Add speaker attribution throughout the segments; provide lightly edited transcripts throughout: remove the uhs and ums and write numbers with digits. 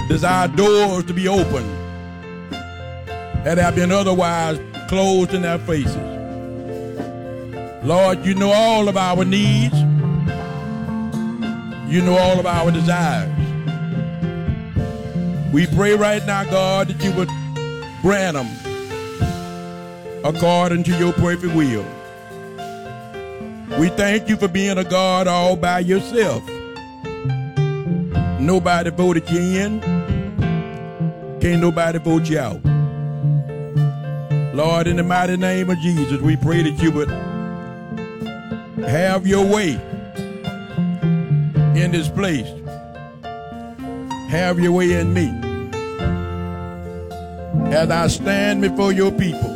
Speaker 1: Desire doors to be open that have been otherwise closed in their faces. Lord, you know all of our needs. You know all of our desires. We pray right now, God, that you would grant them according to your perfect will. We thank you for being a God all by yourself. Nobody voted you in. Can't nobody vote you out. Lord, in the mighty name of Jesus, we pray that you would have your way in this place. Have your way in me. As I stand before your people,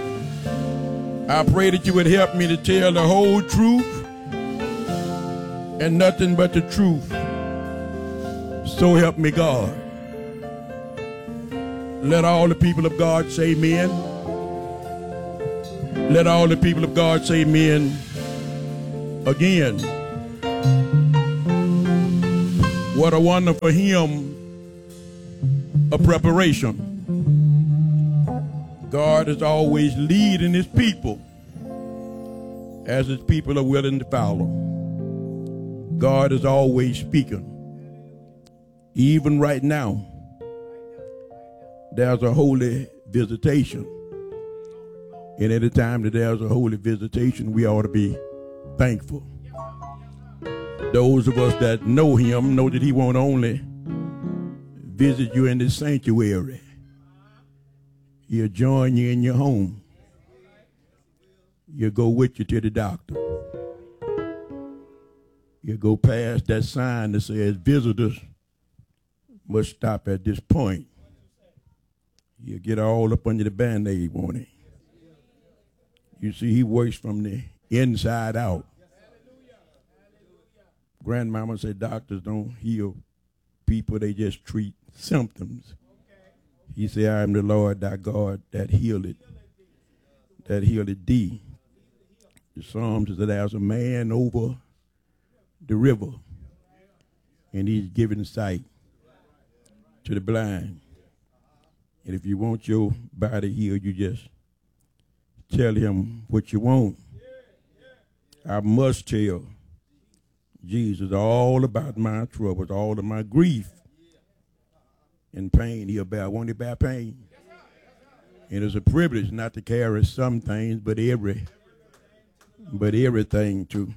Speaker 1: I pray that you would help me to tell the whole truth and nothing but the truth. So help me, God. Let all the people of God say amen. Let all the people of God say amen again. What a wonderful hymn of preparation. God is always leading his people as his people are willing to follow. God is always speaking. Even right now, there's a holy visitation. And any time that there's a holy visitation, we ought to be thankful. Those of us that know him know that he won't only visit you in this sanctuary. He'll join you in your home. He'll go with you to the doctor. He'll go past that sign that says visitors must stop at this point. He'll get all up under the Band-Aid, won't he? You see, he works from the inside out. Grandmama said doctors don't heal people, they just treat symptoms. He said, I am the Lord thy God that healeth thee. The Psalms says that there's a man over the river, and he's giving sight to the blind. And if you want your body healed, you just tell him what you want. I must tell Jesus all about my troubles, all of my grief and pain he'll bear. Won't he bear pain? And it's a privilege not to carry some things, but everything to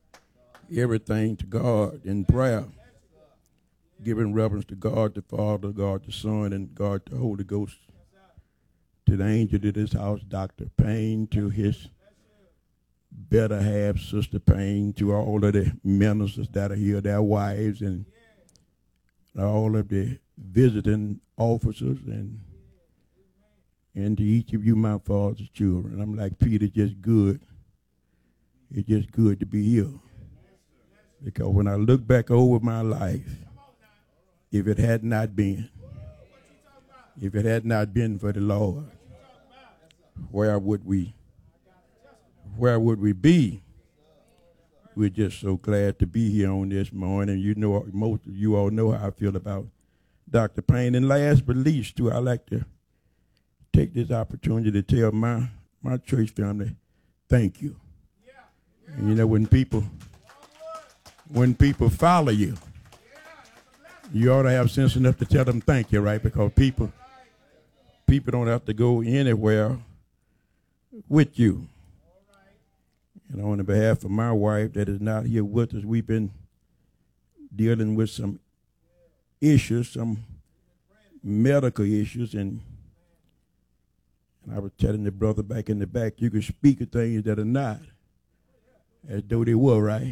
Speaker 1: God in prayer, giving reverence to God the Father, God the Son, and God the Holy Ghost. To the angel of this house, Dr. Payne, to his better half, Sister Payne, to all of the ministers that are here, their wives, and all of the visiting officers, and to each of you, my father's children. I'm like Peter, just good. It's just good to be here. Because when I look back over my life, if it had not been for the Lord, where would we be? We're just so glad to be here on this morning. You know, most of you all know how I feel about Dr. Payne. And last but least, too, I like to take this opportunity to tell my church family, thank you. And you know, when people follow you, you ought to have sense enough to tell them thank you, right? Because people don't have to go anywhere with you. And on the behalf of my wife that is not here with us, we've been dealing with some issues, some medical issues, and I was telling the brother back in the back, you can speak of things that are not as though they were, right?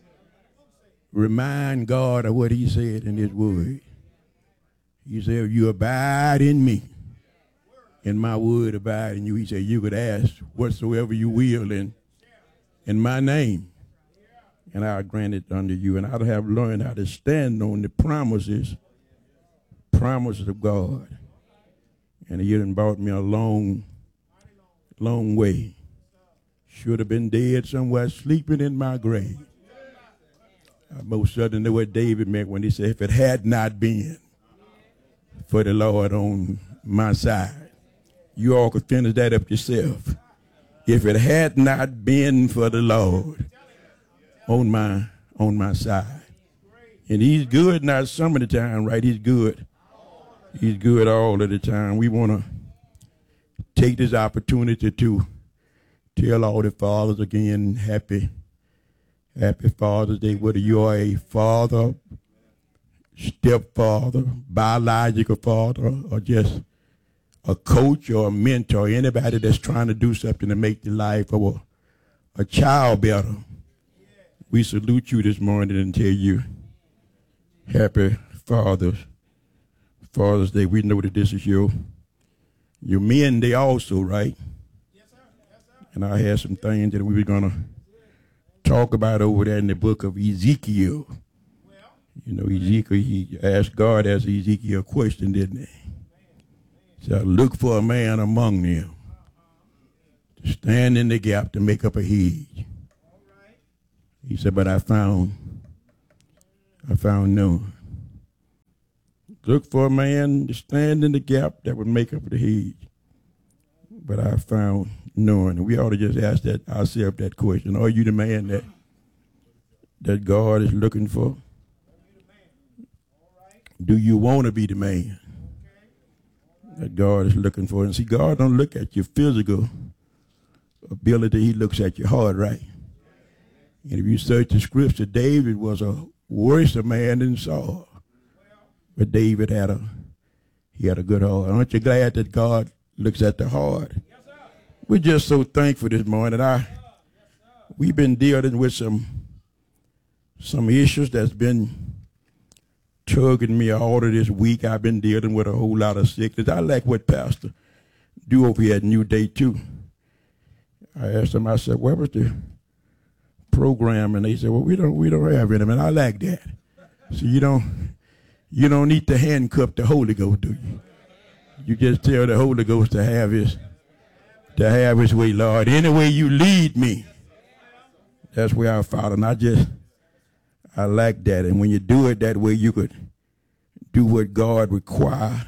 Speaker 1: Remind God of what he said in his word. He said, you abide in me, and my word abide in you. He said, you could ask whatsoever you will in my name, and I'll grant it unto you. And I have learned how to stand on the promises of God. And he done brought me a long way. Should have been dead somewhere sleeping in my grave. I most certainly know what David meant when he said, if it had not been for the Lord on my side. You all could finish that up yourself. If it had not been for the Lord on my side. And he's good not some of the time, right? He's good. He's good all of the time. We want to take this opportunity to tell all the fathers again, happy Father's Day, whether you are a father, stepfather, biological father, or just a coach or a mentor, anybody that's trying to do something to make the life of a child better. We salute you this morning and tell you happy Father's Day. We know that this is your men day also, right? Yes, sir. Yes, sir. And I had some things that we were going to talk about over there in the book of Ezekiel. You know, Ezekiel, he asked God as Ezekiel a question, didn't he? He said, look for a man among them to stand in the gap to make up a hedge. He said, but I found none. Look for a man to stand in the gap that would make up the hedge. But I found none. And we ought to just ask ourselves that question. Are you the man that God is looking for? Do you want to be the man that God is looking for? And see, God don't look at your physical ability. He looks at your heart, right? And if you search the scripture, David was a worse man than Saul. But David had a good heart. Aren't you glad that God looks at the heart? We're just so thankful this morning. We've been dealing with some issues that's been tugging me all of this week. I've been dealing with a whole lot of sickness. I like what Pastor do over here at New Day too. I asked him, I said, where was the program? And they said, well, we don't have any. And I like that. So you don't need to handcuff the Holy Ghost, do you? You just tell the Holy Ghost to have his way, Lord. Any way you lead me, that's where I follow. And I like that. And when you do it that way, you could do what God require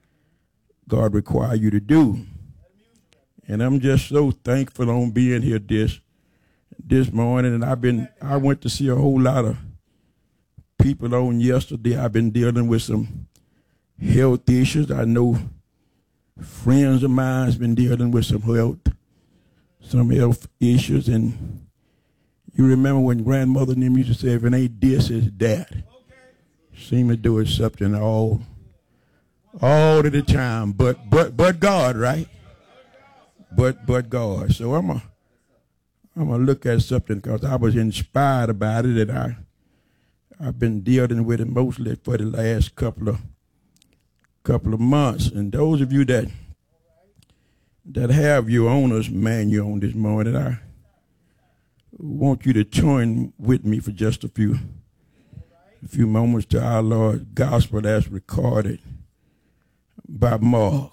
Speaker 1: you to do. And I'm just so thankful on being here this morning. And I went to see a whole lot of people on yesterday. I've been dealing with some health issues. I know friends of mine has been dealing with some health issues. And you remember when grandmother and them used to say, if it ain't this, it's that. Seem to do it something all of the time. But God, right? But God. So I'm gonna look at something because I was inspired about it, and I've been dealing with it mostly for the last couple of months. And those of you that have your owner's manual on this morning, I want you to turn with me for just a few moments to our Lord's gospel as recorded by Mark.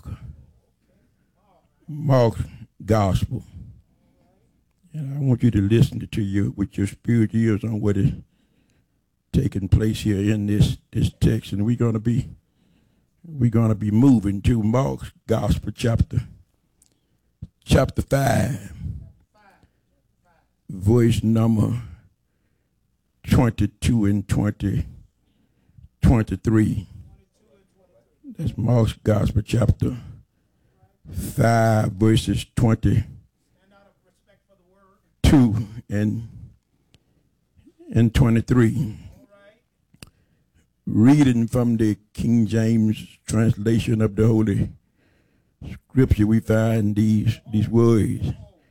Speaker 1: Mark's gospel. And I want you to listen to you with your spiritual ears on what is taking place here in this text. And we're gonna be moving to Mark's gospel chapter 5, verse number 22 and 23. That's Mark's gospel chapter 5, verses 22 and 23. Reading from the King James translation of the Holy Scripture, we find these words.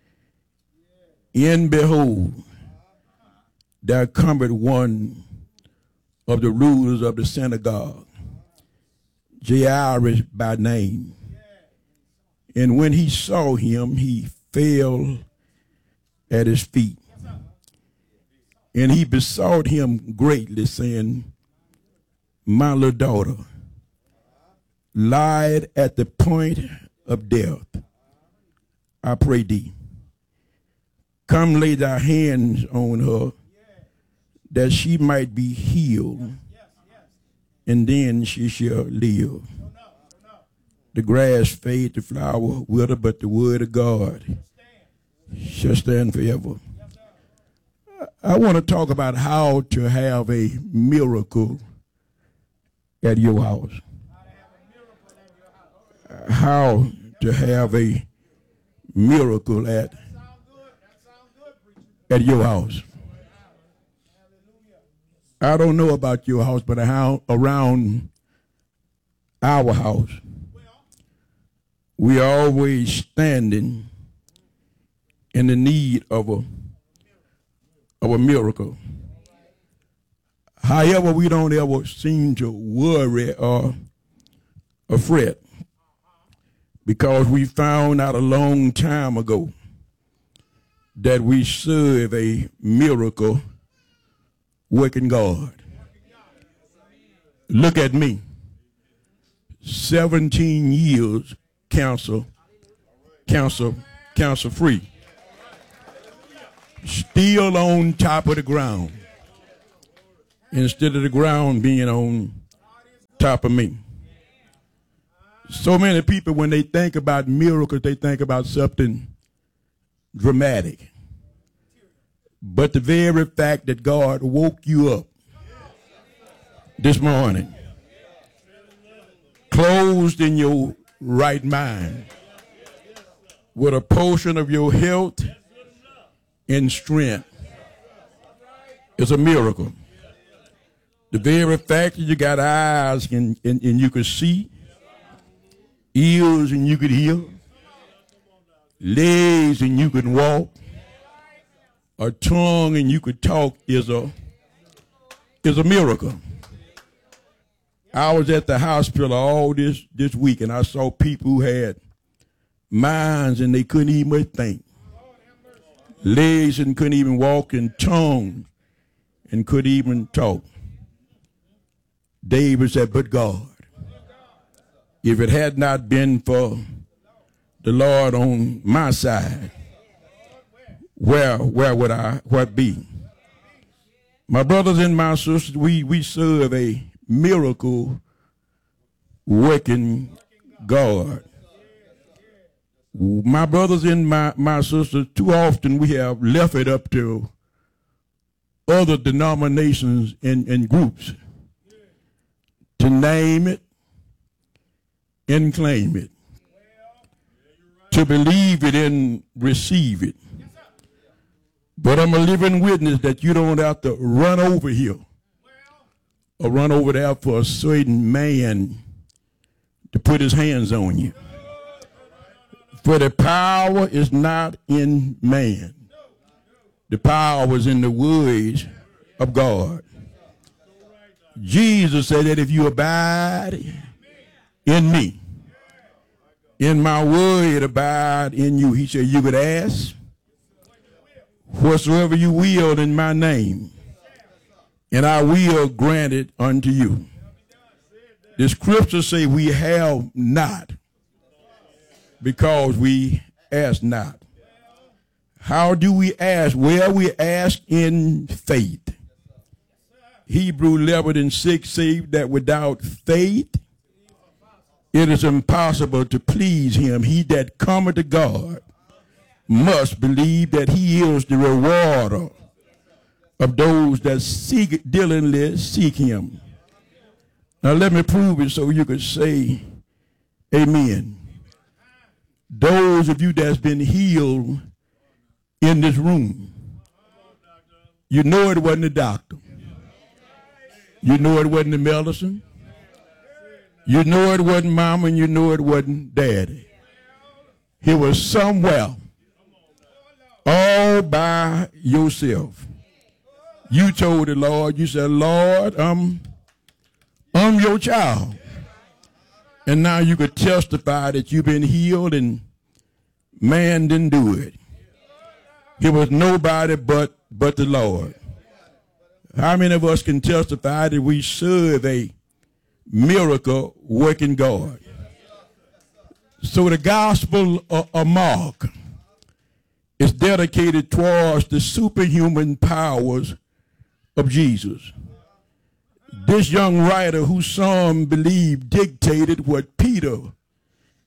Speaker 1: And behold, there cometh one of the rulers of the synagogue, Jairus by name. And when he saw him, he fell at his feet. And he besought him greatly, saying, my little daughter lied at the point of death. I pray thee, come lay thy hands on her, that she might be healed, and then she shall live. The grass fade, the flower wither, but the word of God shall stand forever. I want to talk about how to have a miracle at your house. How to have a miracle at your house. I don't know about your house, but around our house, we are always standing in the need of a miracle. However, we don't ever seem to worry or fret, because we found out a long time ago that we serve a miracle working God. Look at me. 17 years cancer free. Still on top of the ground, instead of the ground being on top of me. So many people, when they think about miracles, they think about something dramatic. But the very fact that God woke you up this morning, closed in your right mind, with a portion of your health and strength, is a miracle. The very fact that you got eyes and you could see, ears and you could hear, legs and you could walk, a tongue and you could talk is a miracle. I was at the hospital all this week, and I saw people who had minds and they couldn't even think, legs and couldn't even walk, and tongue and couldn't even talk. David said, but God, if it had not been for the Lord on my side, where would I be? My brothers and my sisters, we serve a miracle working God. My brothers and my sisters, too often we have left it up to other denominations and groups to name it and claim it, to believe it and receive it. But I'm a living witness that you don't have to run over here or run over there for a certain man to put his hands on you. For the power is not in man. The power is in the words of God. Jesus said that if you abide in me, in my word abide in you, he said you could ask whatsoever you will in my name, and I will grant it unto you. The scriptures say we have not because we ask not. How do we ask? Well, we ask in faith. Hebrews 11:6 says that without faith it is impossible to please him. He that cometh to God must believe that he is the rewarder of those that diligently seek him. Now let me prove it so you can say amen. Those of you that's been healed in this room, you know it wasn't the doctor. You know it wasn't the medicine. You know it wasn't mama, and you know it wasn't daddy. He was somewhere all by yourself. You told the Lord, you said, Lord, I'm your child. And now you could testify that you've been healed and man didn't do it. It was nobody but the Lord. How many of us can testify that we serve a miracle working God? So the Gospel of Mark is dedicated towards the superhuman powers of Jesus. This young writer, who some believe dictated what Peter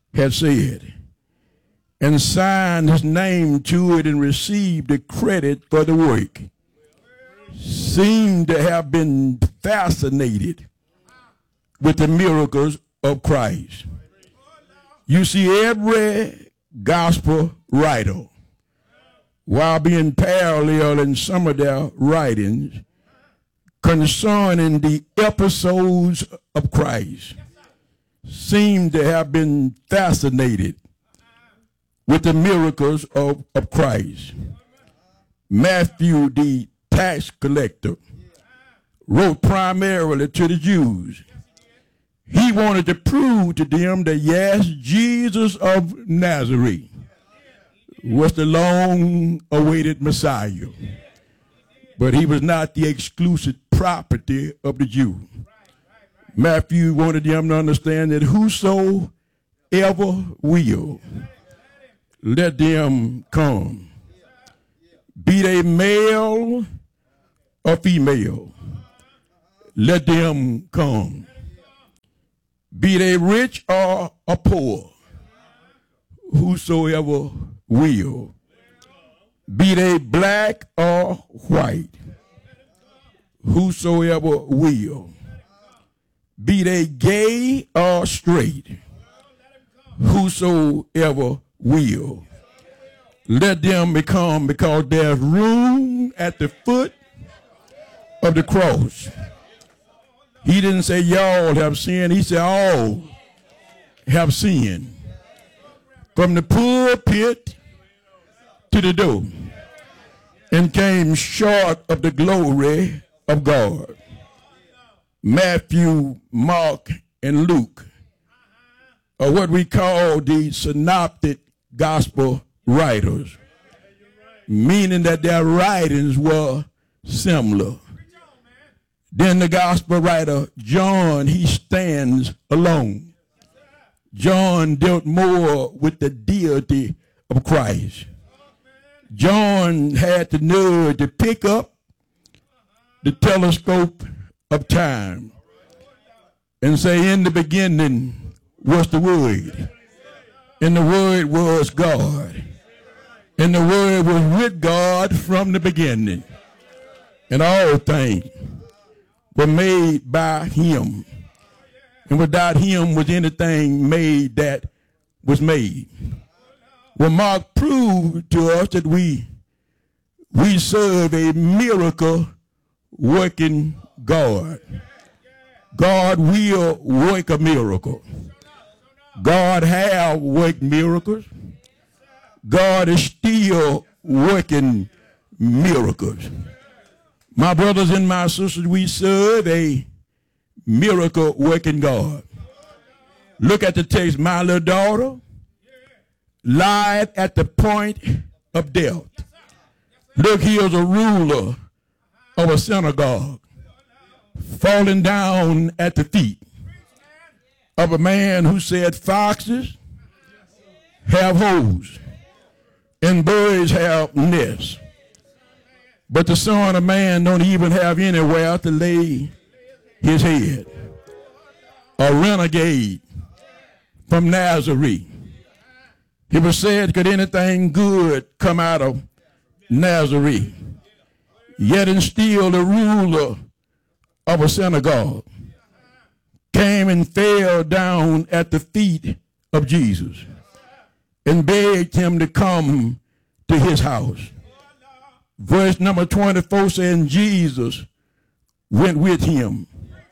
Speaker 1: had said, and signed his name to it and received the credit for the work, seemed to have been fascinated with the miracles of Christ. You see, every gospel writer, while being parallel in some of their writings concerning the episodes of Christ, seem to have been fascinated with the miracles of Christ. Matthew, the tax collector, wrote primarily to the Jews. He wanted to prove to them that, yes, Jesus of Nazareth was the long-awaited Messiah, but he was not the exclusive property of the Jew. Matthew wanted them to understand that whosoever will, let them come, be they male or female, let them come, be they rich or poor, whosoever will, be they black or white, whosoever will, be they gay or straight, whosoever will, let them become, because there's room at the foot of the cross. He didn't say y'all have sinned. He said all have sinned. From the pulpit to the door, and came short of the glory of God. Matthew, Mark, and Luke are what we call the synoptic gospel writers, meaning that their writings were similar. Then the gospel writer John, he stands alone. John dealt more with the deity of Christ. John had the nerve to pick up the telescope of time and say, in the beginning was the Word, and the Word was God, and the Word was with God from the beginning, and all things were made by him, and without him was anything made that was made. Well, Mark proved to us that we serve a miracle working God. God will work a miracle. God have worked miracles. God is still working miracles. My brothers and my sisters, we serve a miracle working God. Look at the text. My little daughter lied at the point of death. Look, here's a ruler of a synagogue falling down at the feet of a man who said foxes have holes and birds have nests, but the Son of Man don't even have anywhere to lay his head. A renegade from Nazareth. It was said, could anything good come out of Nazareth? Yet and still the ruler of a synagogue came and fell down at the feet of Jesus and begged him to come to his house. Verse number 24 saying Jesus went with him.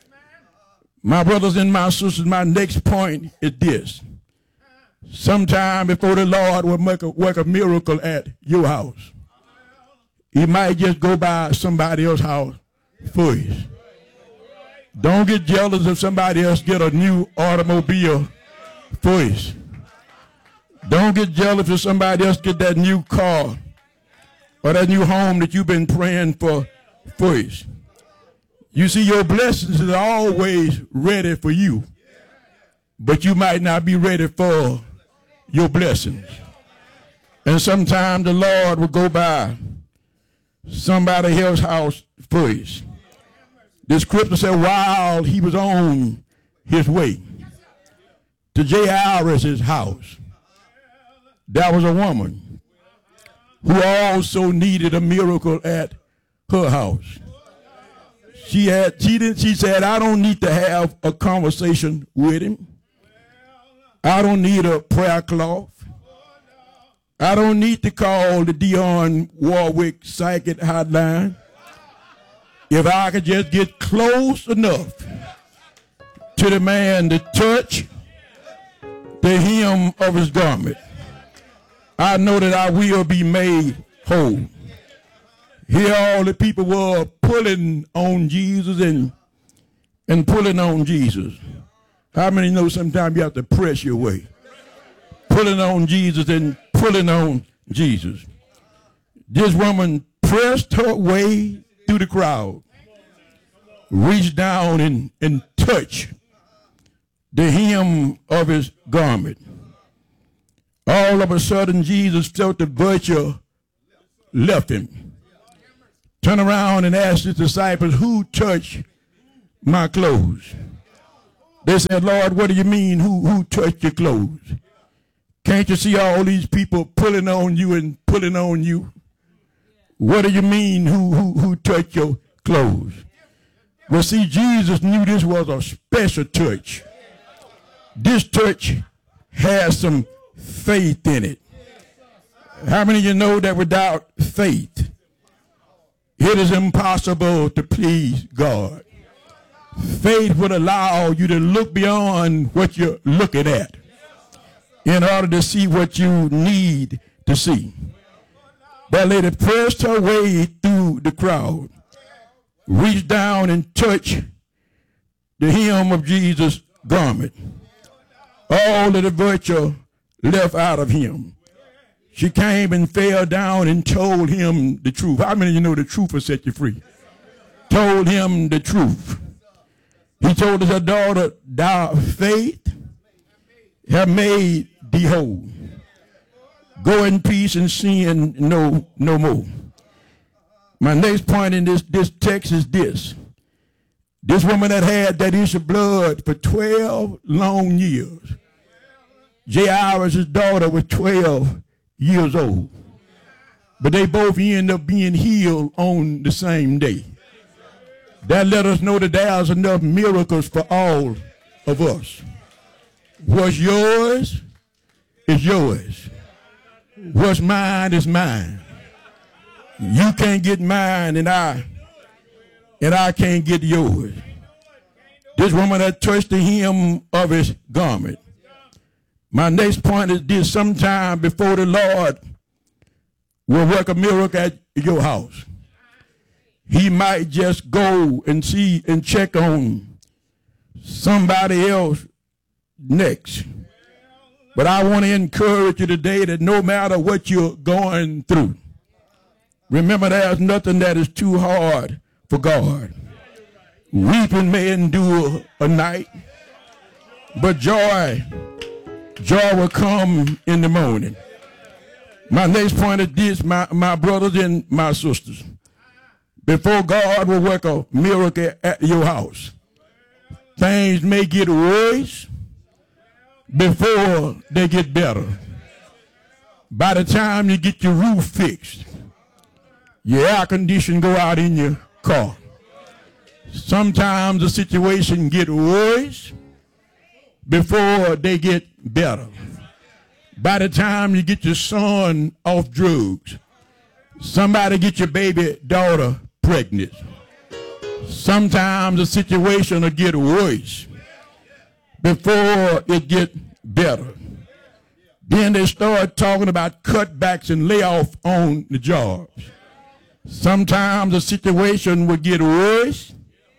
Speaker 1: My brothers and my sisters, my next point is this. Sometime before the Lord will work a miracle at your house, he might just go by somebody else's house first. Don't get jealous if somebody else get a new automobile first. Don't get jealous if somebody else get that new car or that new home that you've been praying for first. You see, your blessings are always ready for you, but you might not be ready for your blessings. And sometimes the Lord will go by somebody else's house first. The scripture said while he was on his way to Jairus' house, there was a woman who also needed a miracle at her house. She said, I don't need to have a conversation with him. I don't need a prayer cloth. I don't need to call the Dionne Warwick psychic hotline. If I could just get close enough to the man to touch the hem of his garment, I know that I will be made whole. Here all the people were pulling on Jesus and pulling on Jesus. How many know sometimes you have to press your way? Pulling on Jesus and pulling on Jesus. This woman pressed her way through the crowd, reached down and touched the hem of his garment. All of a sudden, Jesus felt the virtue left him. Turned around and asked his disciples, who touched my clothes? They said, Lord, what do you mean, who touched your clothes? Can't you see all these people pulling on you and pulling on you? What do you mean, who touched your clothes? Well, see, Jesus knew this was a special touch. This touch has some faith in it. How many of you know that without faith, it is impossible to please God? Faith would allow you to look beyond what you're looking at in order to see what you need to see. That lady pressed her way through the crowd, reached down and touched the hem of Jesus' garment. All of the virtue left out of him. She came and fell down and told him the truth. How many of you know the truth will set you free? Told him the truth. He told her daughter, thy faith have made thee whole. Go in peace and sin no more. My next point in this text is this. This woman that had that issue of blood for 12 long years. Jairus' daughter was 12 years old. But they both ended up being healed on the same day. That let us know that there's enough miracles for all of us. What's yours is yours. What's mine is mine. You can't get mine and I can't get yours. This woman that touched the hem of his garment. My next point is this: sometime before the Lord will work a miracle at your house, he might just go and see and check on somebody else next. But I want to encourage you today that no matter what you're going through, remember there's nothing that is too hard for God. Weeping may endure a night, but joy will come in the morning. My next point is this, my brothers and my sisters. Before God will work a miracle at your house, things may get worse before they get better. By the time you get your roof fixed, your air conditioner go out in your car, sometimes the situation get worse before they get better. By the time you get your son off drugs, somebody get your baby daughter pregnant. Sometimes the situation will get worse before it get better. Then they start talking about cutbacks and layoff on the jobs. Sometimes the situation will get worse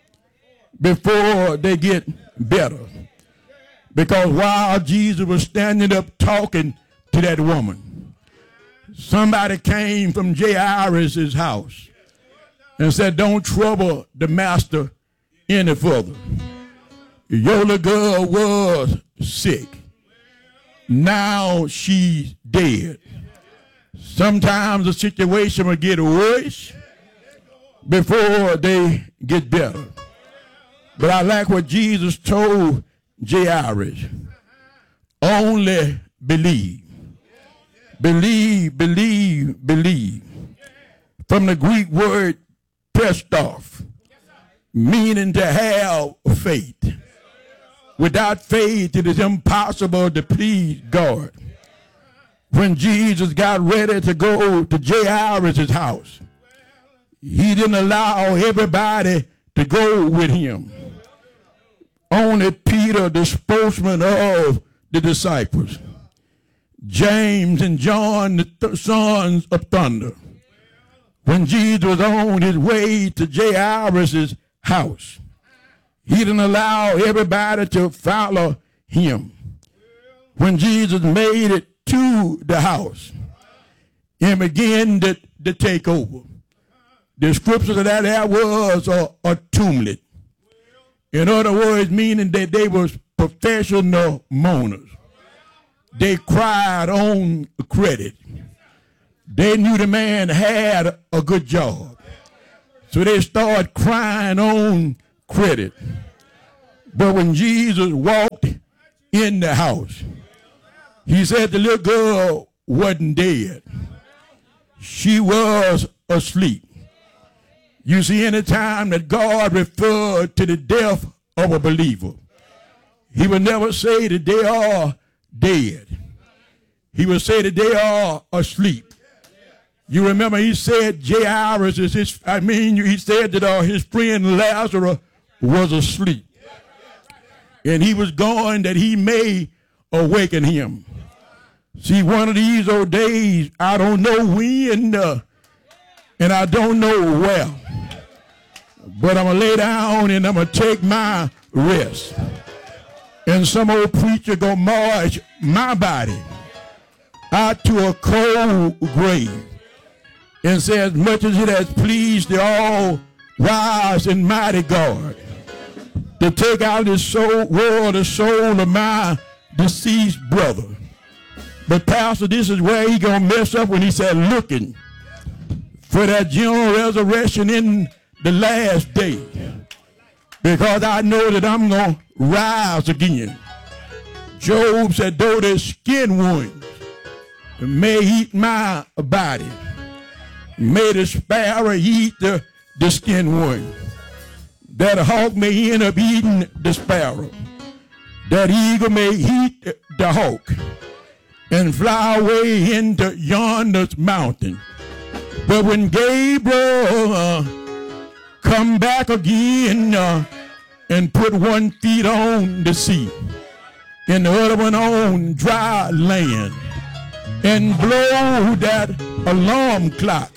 Speaker 1: before they get better. Because while Jesus was standing up talking to that woman, somebody came from Jairus' house and said, don't trouble the master any further. Your little girl was sick. Now she's dead. Sometimes the situation will get worse before they get better. But I like what Jesus told Jairus. only believe. Believe, believe, believe. From the Greek word pistos, meaning to have faith. Without faith, it is impossible to please God. When Jesus got ready to go to Jairus' house, he didn't allow everybody to go with him. Only Peter, the spokesman of the disciples, James and John, the sons of thunder. When Jesus was on his way to Jairus' house, he didn't allow everybody to follow him. When Jesus made it to the house and began to take over, the scripture of that there was a tumult. In other words, meaning that they were professional mourners. They cried on credit. They knew the man had a good job. So they started crying on credit. But when Jesus walked in the house, he said the little girl wasn't dead. She was asleep. You see, any time that God referred to the death of a believer, he would never say that they are dead. He would say that they are asleep. You remember he said Jairus is he said that his friend Lazarus was asleep. And he was going that he may awaken him. See, one of these old days, I don't know when and I don't know where, but I'm going to lay down and I'm going to take my rest. And some old preacher going to march my body out to a cold grave and say, as much as it has pleased the all-wise and mighty God to take out this world, the soul of my deceased brother. But Pastor, this is where he going to mess up when he said, looking for that general resurrection in the last day. Because I know that I'm going to rise again. Job said, though the skin wounds may eat my body, may the sparrow eat the skin wound. That hawk may end up eating the sparrow. That eagle may eat the hawk and fly away into yonder mountain. But when Gabriel come back again and put one feet on the sea and the other one on dry land and blow that alarm clock,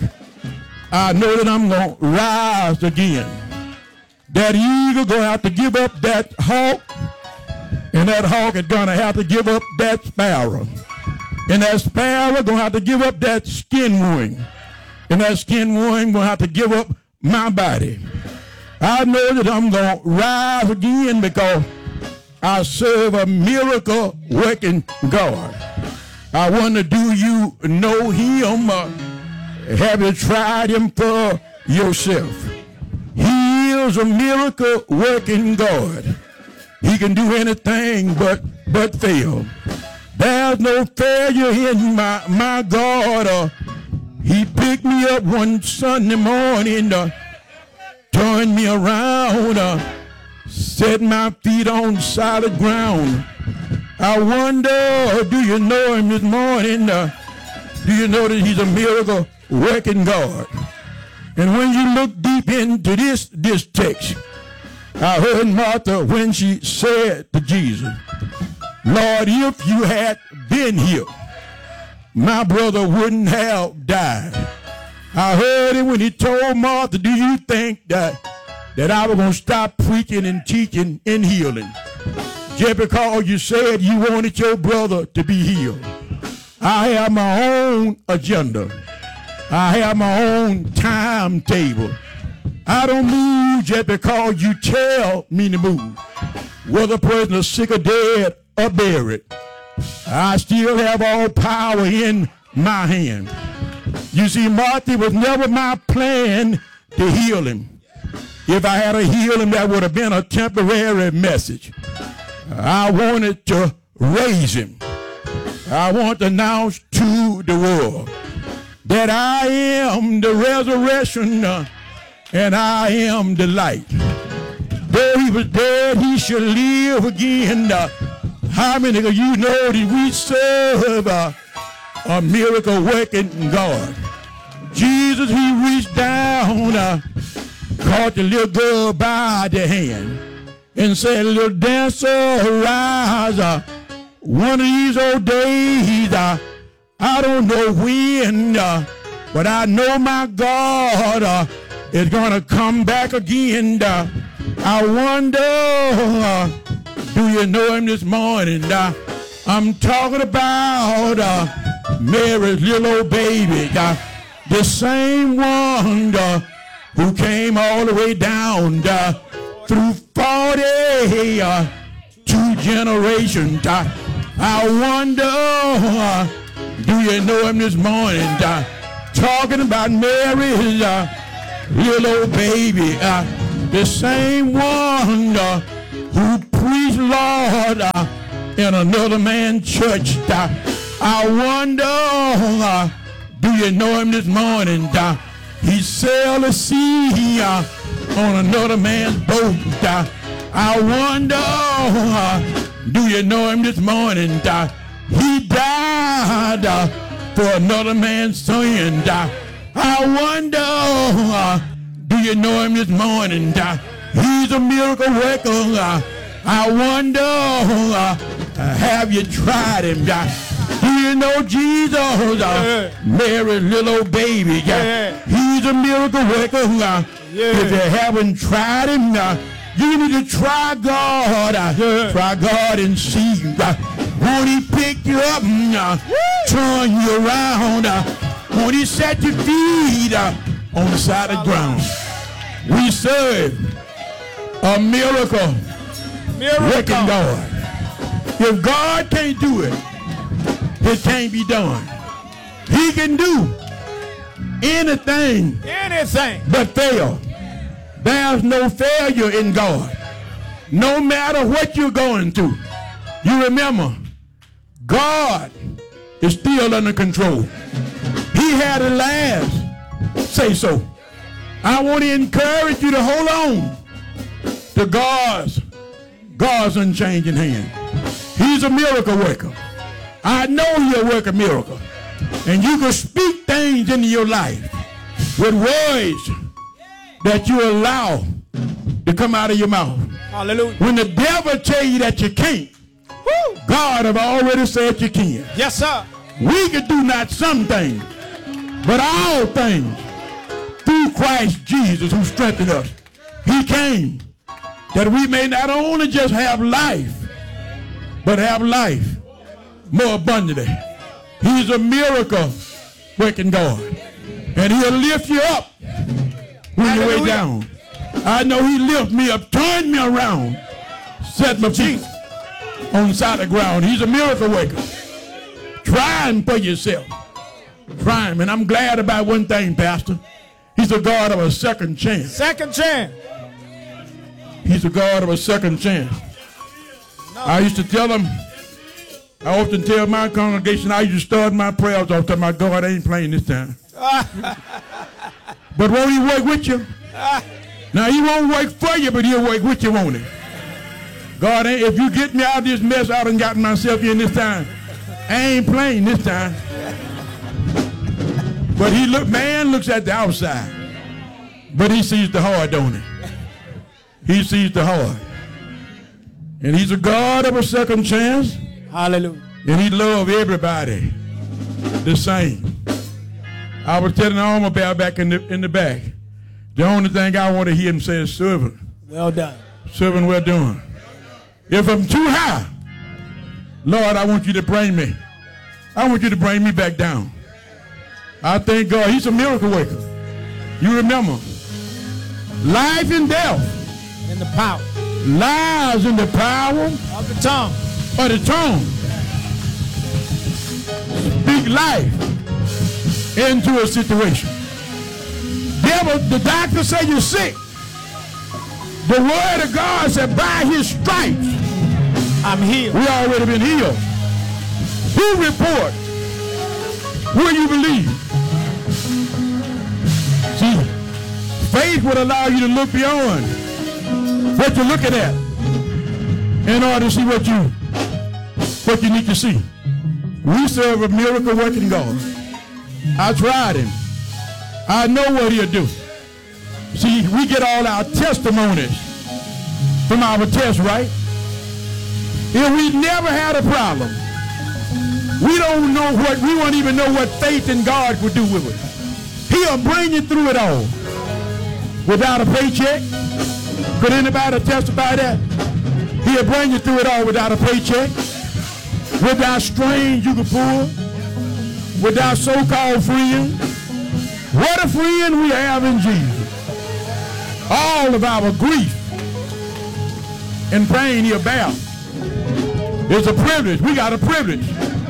Speaker 1: I know that I'm going to rise again. That eagle going to have to give up that hawk, and that hawk is going to have to give up that sparrow. And that sparrow going to have to give up that skin wing. And that skin wing going to have to give up my body. I know that I'm going to rise again because I serve a miracle working God. I wonder, do you know him? Have you tried him for yourself? He is a miracle working God. He can do anything but fail. There's no failure in my God. He picked me up one Sunday morning, turned me around, set my feet on solid ground. I wonder, do you know him this morning? Do you know that he's a miracle working God? And when you look deep into this text, I heard Martha when she said to Jesus, Lord, if you had been here, my brother wouldn't have died. I heard it when he told Martha, do you think that I was going to stop preaching and teaching and healing just because you said you wanted your brother to be healed? I have my own agenda. I have my own timetable. I don't move just because you tell me to move. Whether a person is sick or dead or buried, I still have all power in my hand. You see, Martha, was never my plan to heal him. If I had to heal him, that would have been a temporary message. I wanted to raise him. I want to announce to the world that I am the resurrection and I am the light. Though he was dead, he shall live again. How many of you know that we serve a miracle working God? Jesus, he reached down, caught the little girl by the hand and said, little dancer, arise. One of these old days, I don't know when, but I know my God is going to come back again. I wonder, do you know him this morning? I'm talking about Mary's little old baby, the same one who came all the way down through 42 generations. I wonder, do you know him this morning? Talking about Mary's little old baby, the same one who preached, Lord, in another man's church. I wonder, do you know him this morning? He sailed the sea on another man's boat. I wonder, do you know him this morning? He died for another man's sin. I wonder, do you know him this morning? He's a miracle worker. I wonder, have you tried him? Do you know Jesus? Mary's little old baby. He's a miracle worker. If you haven't tried him, you need to try God. Try God and see. Won't he pick you up, turn you around? Won't he set your feet on the side of the ground? We serve a miracle working God. If God can't do it, it can't be done. He can do anything but fail. There's no failure in God. No matter what you're going through, you remember, God is still under control. He had the last say so. I want to encourage you to hold on to God's unchanging hand. He's a miracle worker. I know he'll work a miracle. And you can speak things into your life with words that you allow to come out of your mouth.
Speaker 2: Hallelujah.
Speaker 1: When the devil tell you that you can't, God have already said you can.
Speaker 2: Yes, sir.
Speaker 1: We can do not some things, but all things through Christ Jesus who strengthened us. He came that we may not only just have life, but have life more abundantly. He's a miracle working God. And he'll lift you up when you're way down. I know he lift me up, turn me around, set my feet on the side of the ground. He's a miracle worker. Try him for yourself. Try him. And I'm glad about one thing, Pastor. He's a God of a second chance.
Speaker 2: Second chance.
Speaker 1: He's a God of a second chance. No. I used to tell him, I often tell my congregation, I used to start my prayers off to my God, I ain't playing this time. But won't he work with you? Now, he won't work for you, but he'll work with you, won't he? God, if you get me out of this mess I done gotten myself in this time, I ain't playing this time. But man looks at the outside, but he sees the heart, don't he? He sees the heart. And he's a God of a second chance.
Speaker 2: Hallelujah.
Speaker 1: And he loves everybody the same. I was telling Alma Bear back in the back, the only thing I want to hear him say is, servant.
Speaker 2: Well done.
Speaker 1: Servant, well done. If I'm too high, Lord, I want you to bring me. I want you to bring me back down. I thank God. He's a miracle worker. You remember, life and death.
Speaker 2: In the power.
Speaker 1: Lies in the power
Speaker 2: of the tongue.
Speaker 1: Of the tongue. Speak life into a situation. Devil, the doctor said you're sick. The word of God said by his stripes
Speaker 2: I'm healed.
Speaker 1: We already been healed. Who report? Will you believe? See, faith would allow you to look beyond what you're looking at in order to see what you need to see. We serve a miracle working God. I tried him. I know what he'll do. See, we get all our testimonies from our tests, right? If we never had a problem, we won't even know what faith in God would do with it. He'll bring you through it all without a paycheck. Could anybody testify that? He'll bring you through it all without a paycheck, without strings you can pull, without so-called friends. What a friend we have in Jesus. All of our grief and pain he'll bear. It's a privilege. We got a privilege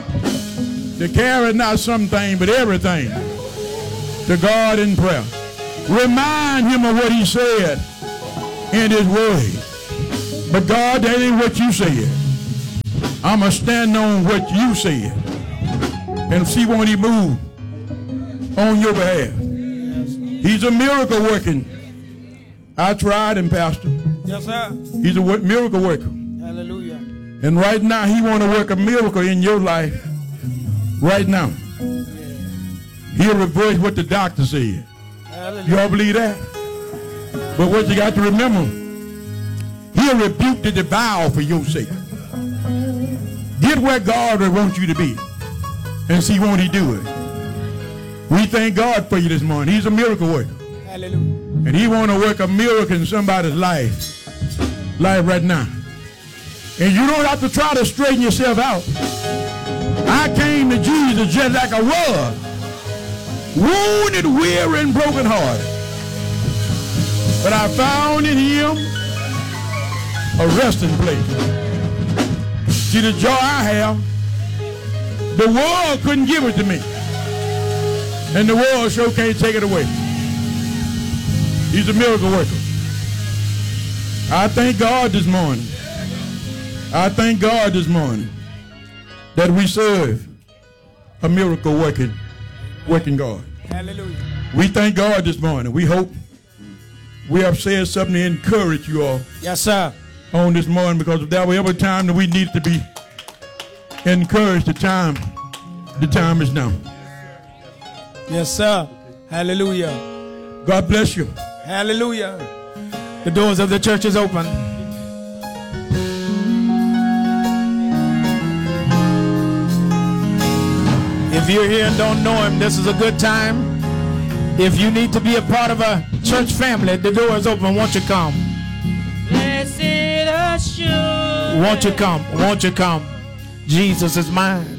Speaker 1: to carry not something but everything to God in prayer. Remind him of what he said in his word. But God, that ain't what you said. I'm going to stand on what you said and see won't he move on your behalf. He's a miracle working. I tried him, Pastor.
Speaker 2: Yes, sir.
Speaker 1: He's a miracle worker.
Speaker 2: Hallelujah.
Speaker 1: And right now, he want to work a miracle in your life. Right now. He'll reverse what the doctor said.
Speaker 2: Hallelujah.
Speaker 1: Y'all believe that? But what you got to remember, he'll rebuke the devourer for your sake. Get where God wants you to be and see won't he do it. We thank God for you this morning. He's a miracle worker.
Speaker 2: Hallelujah.
Speaker 1: And he want to work a miracle in somebody's life right now. And you don't have to try to straighten yourself out. I came to Jesus just like I was, wounded, weary, and brokenhearted. But I found in him a resting place. See, the joy I have, the world couldn't give it to me. And the world sure can't take it away. He's a miracle worker. I thank God this morning. I thank God this morning that we serve a miracle working God.
Speaker 2: Hallelujah.
Speaker 1: We thank God this morning. We hope we have said something to encourage you all.
Speaker 2: Yes, sir.
Speaker 1: On this morning, because if there were ever time that we need to be encouraged, the time is now.
Speaker 2: Yes, sir. Hallelujah.
Speaker 1: God bless you.
Speaker 2: Hallelujah. The doors of the church is open. If you're here and don't know him, this is a good time. If you need to be a part of a church family, the door is open. Won't you come?
Speaker 3: Blessed assurance.
Speaker 2: Won't you come? Won't you come? Jesus is mine.